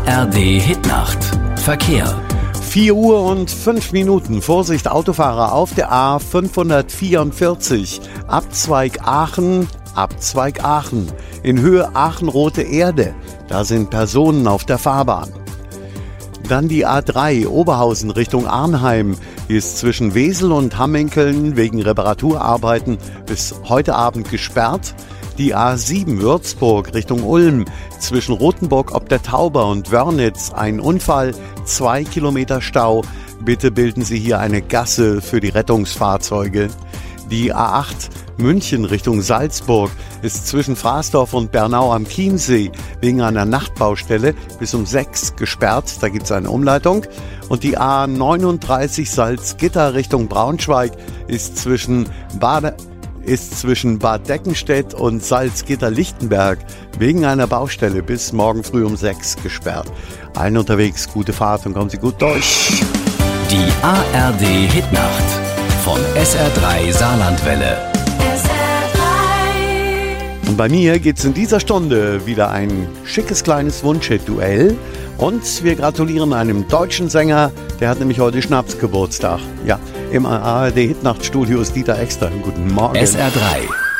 ARD Hitnacht. Verkehr. 4 Uhr und 5 Minuten. Vorsicht Autofahrer auf der A544. Abzweig Aachen. In Höhe Aachen-Rote Erde. Da sind Personen auf der Fahrbahn. Dann die A3 Oberhausen Richtung Arnheim. Die ist zwischen Wesel und Hamminkeln wegen Reparaturarbeiten bis heute Abend gesperrt. Die A7 Würzburg Richtung Ulm zwischen Rothenburg ob der Tauber und Wörnitz ein Unfall, 2 Kilometer Stau. Bitte bilden Sie hier eine Gasse für die Rettungsfahrzeuge. Die A8 München Richtung Salzburg ist zwischen Fraßdorf und Bernau am Chiemsee wegen einer Nachtbaustelle bis um 6 gesperrt. Da gibt es eine Umleitung. Und die A39 Salzgitter Richtung Braunschweig ist zwischen Bad Deckenstedt und Salzgitter-Lichtenberg wegen einer Baustelle bis morgen früh um 6 gesperrt. Allen unterwegs gute Fahrt und kommen Sie gut durch. Die ARD Hitnacht von SR3 Saarlandwelle. Und bei mir geht's in dieser Stunde wieder ein schickes kleines Wunschhit-Duell. Und wir gratulieren einem deutschen Sänger, der hat nämlich heute Schnapsgeburtstag. Ja, im ARD Hitnachtstudio ist Dieter Exter. Guten Morgen. SR3